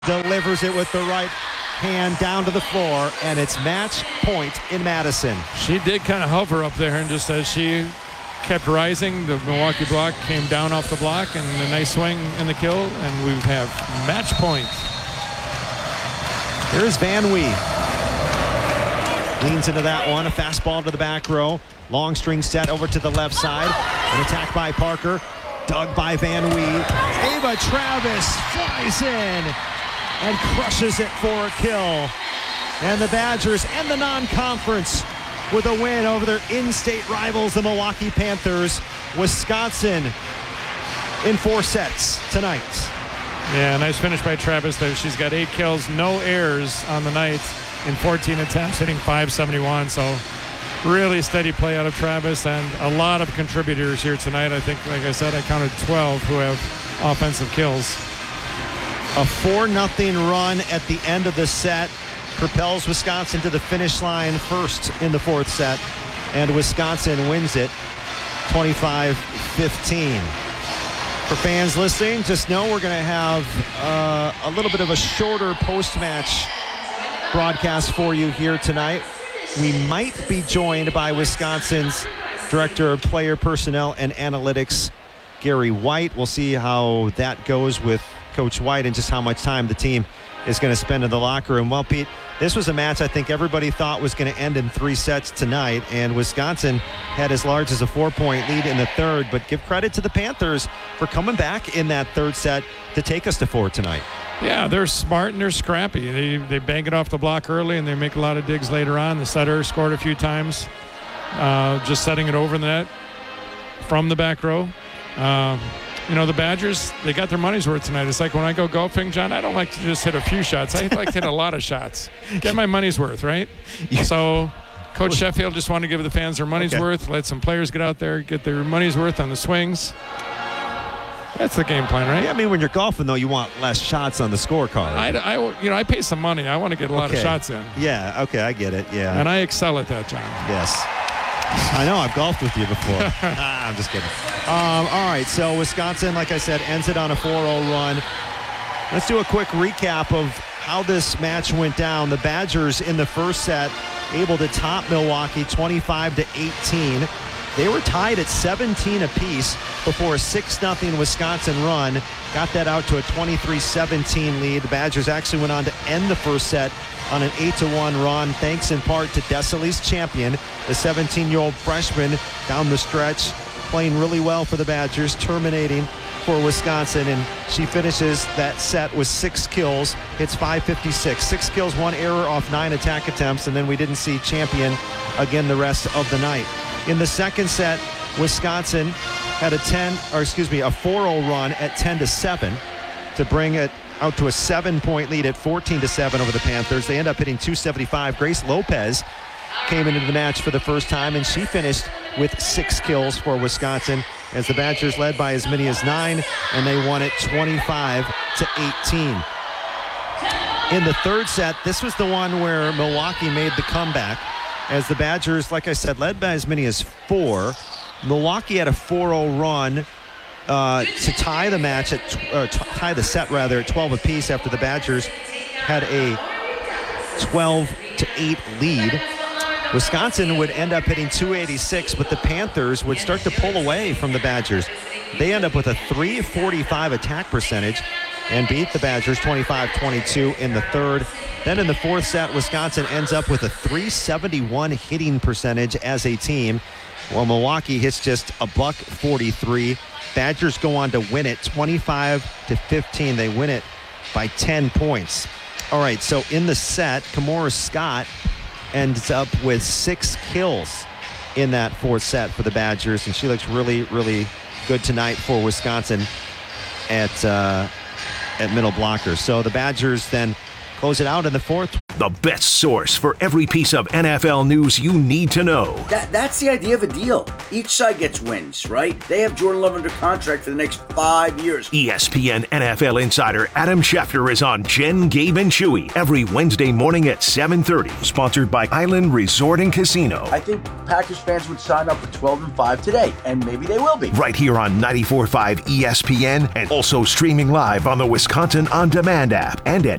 Delivers it with the right hand down to the floor, and it's match point in Madison. She did kind of hover up there, and just as she kept rising, the Milwaukee block came down off the block, and a nice swing in the kill, and we have match point. Here's Van Wee. Leans into that one, a fastball to the back row. Long string set over to the left side. An attack by Parker, dug by Van Wee. Ava Travis flies in and crushes it for a kill. And the Badgers and the non-conference with a win over their in-state rivals, the Milwaukee Panthers. Wisconsin in 4 sets tonight. Yeah, nice finish by Travis there. She's got 8 kills, no errors on the night in 14 attempts, hitting .571. So really steady play out of Travis, and a lot of contributors here tonight. I think, like I said, I counted 12 who have offensive kills. A 4-0 run at the end of the set propels Wisconsin to the finish line first in the 4th set, and Wisconsin wins it 25-15. For fans listening, just know we're going to have a little bit of a shorter post-match broadcast for you here tonight. We might be joined by Wisconsin's Director of Player Personnel and Analytics, Gary White. We'll see how that goes with Coach White and just how much time the team is going to spend in the locker room. Well, Pete, this was a match I think everybody thought was going to end in 3 sets tonight, and Wisconsin had as large as a 4-point lead in the 3rd, but give credit to the Panthers for coming back in that 3rd set to take us to 4 tonight. Yeah, they're smart and they're scrappy. They bang it off the block early, and they make a lot of digs later on. The setter scored a few times, just setting it over the net from the back row. The Badgers, they got their money's worth tonight. It's like when I go golfing, John, I don't like to just hit a few shots. I like to hit a lot of shots. Get my money's worth, right? Yeah. So Coach Sheffield just wanted to give the fans their money's worth, let some players get out there, get their money's worth on the swings. That's the game plan, right? Yeah, I mean, when you're golfing, though, you want less shots on the scorecard. I pay some money. I want to get a lot of shots in. Yeah, okay, I get it, yeah. And I excel at that, John. Yes. I know, I've golfed with you before. I'm just kidding. All right, so Wisconsin, like I said, ends it on a 4-0 run. Let's do a quick recap of how this match went down. The Badgers in the first set able to top Milwaukee 25-18. They were tied at 17 apiece before a 6-0 Wisconsin run. Got that out to a 23-17 lead. The Badgers actually went on to end the first set on an 8-1 run, thanks in part to Desalise Champion, the 17-year-old freshman down the stretch, playing really well for the Badgers, terminating for Wisconsin, and she finishes that set with 6 kills, hits .556. 6 kills, 1 error off 9 attack attempts, and then we didn't see Champion again the rest of the night. In the second set, Wisconsin had a 4-0 run at 10-7 to bring it out to a 7-point lead at 14-7 over the Panthers. They end up hitting .275. Grace Lopez came into the match for the first time, and she finished with 6 kills for Wisconsin as the Badgers led by as many as 9, and they won it 25-18. In the third set, this was the one where Milwaukee made the comeback as the Badgers, like I said, led by as many as 4. Milwaukee had a 4-0 run to tie the match tie the set at 12 apiece after the Badgers had a 12-8 lead. Wisconsin would end up hitting .286, but the Panthers would start to pull away from the Badgers. They end up with a .345 attack percentage and beat the Badgers 25-22 in the third. Then in the fourth set, Wisconsin ends up with a .371 hitting percentage as a team, while Milwaukee hits just a .43. Badgers go on to win it 25-15. They win it by 10 points. All right, so in the set, Kimora Scott ends up with 6 kills in that fourth set for the Badgers, and she looks really, really good tonight for Wisconsin at middle blocker. So the Badgers then close it out in the fourth. The best source for every piece of NFL news you need to know. That's the idea of a deal. Each side gets wins, right? They have Jordan Love under contract for the next 5 years. ESPN NFL insider Adam Schefter is on Jen, Gabe, and Chewy every Wednesday morning at 7:30. Sponsored by Island Resort and Casino. I think Packers fans would sign up for 12-5 today, and maybe they will be. Right here on 94.5 ESPN, and also streaming live on the Wisconsin On Demand app and at